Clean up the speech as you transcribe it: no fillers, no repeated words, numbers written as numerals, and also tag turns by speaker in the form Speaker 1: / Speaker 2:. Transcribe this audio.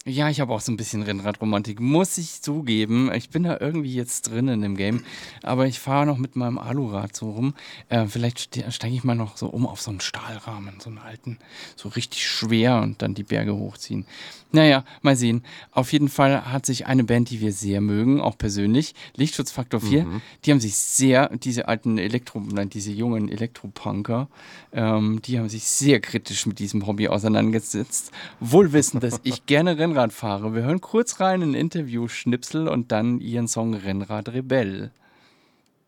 Speaker 1: Ja, ich habe auch so ein bisschen Rennradromantik, muss ich zugeben. Ich bin da irgendwie jetzt drin in dem Game, aber ich fahre noch mit meinem Alurad so rum. Vielleicht steige ich mal noch so um auf so einen Stahlrahmen, so einen alten, so richtig schwer und dann die Berge hochziehen. Naja, mal sehen. Auf jeden Fall hat sich eine Band, die wir sehr mögen, auch persönlich, Lichtschutzfaktor 4,
Speaker 2: Mhm.
Speaker 1: die haben sich sehr, diese alten nein, diese jungen Elektropunker, die haben sich sehr kritisch mit diesem Hobby auseinandergesetzt. Wohl wissend, dass ich gerne Rennrad fahre. Wir hören kurz rein in ein Interview-Schnipsel und dann ihren Song Rennrad Rebell.